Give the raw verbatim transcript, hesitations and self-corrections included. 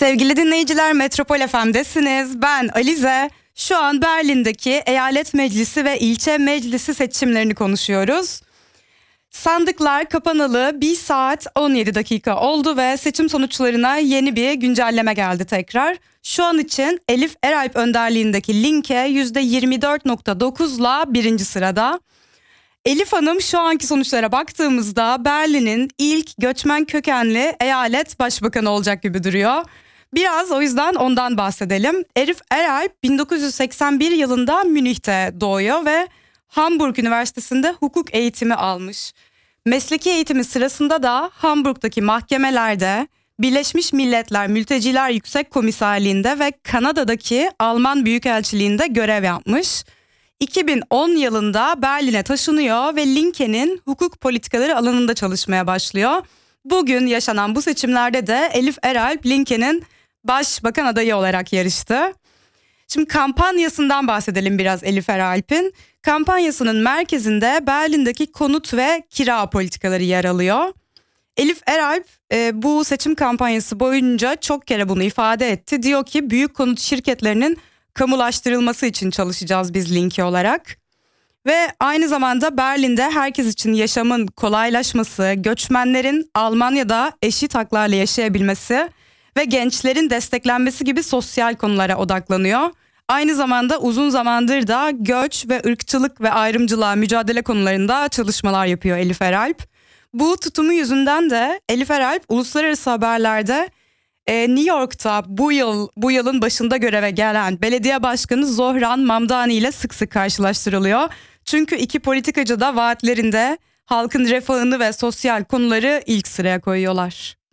Sevgili dinleyiciler, Metropol F M'desiniz. Ben Alize. Şu an Berlin'deki eyalet meclisi ve ilçe meclisi seçimlerini konuşuyoruz. Sandıklar kapanalı bir saat on yedi dakika oldu ve seçim sonuçlarına yeni bir güncelleme geldi tekrar. Şu an için Elif Eralp önderliğindeki Linke yüzde yirmi dört nokta dokuzla birinci sırada. Elif Hanım şu anki sonuçlara baktığımızda Berlin'in ilk göçmen kökenli eyalet başbakanı olacak gibi duruyor. Biraz o yüzden ondan bahsedelim. Elif Eralp bin dokuz yüz seksen bir yılında Münih'te doğuyor ve Hamburg Üniversitesi'nde hukuk eğitimi almış. Mesleki eğitimi sırasında da Hamburg'daki mahkemelerde, Birleşmiş Milletler Mülteciler Yüksek Komiserliğinde ve Kanada'daki Alman Büyükelçiliğinde görev yapmış. iki bin on yılında Berlin'e taşınıyor ve Linke'nin hukuk politikaları alanında çalışmaya başlıyor. Bugün yaşanan bu seçimlerde de Elif Eralp Linke'nin başbakan adayı olarak yarıştı. Şimdi kampanyasından bahsedelim biraz Elif Eralp'in. Kampanyasının merkezinde Berlin'deki konut ve kira politikaları yer alıyor. Elif Eralp e, bu seçim kampanyası boyunca çok kere bunu ifade etti. Diyor ki büyük konut şirketlerinin kamulaştırılması için çalışacağız biz Linke olarak. Ve aynı zamanda Berlin'de herkes için yaşamın kolaylaşması, göçmenlerin Almanya'da eşit haklarla yaşayabilmesi ve gençlerin desteklenmesi gibi sosyal konulara odaklanıyor. Aynı zamanda uzun zamandır da göç ve ırkçılık ve ayrımcılığa mücadele konularında çalışmalar yapıyor Elif Eralp. Bu tutumu yüzünden de Elif Eralp uluslararası haberlerde e, New York'ta bu yıl bu yılın başında göreve gelen belediye başkanı Zohran Mamdani ile sık sık karşılaştırılıyor. Çünkü iki politikacı da vaatlerinde halkın refahını ve sosyal konuları ilk sıraya koyuyorlar.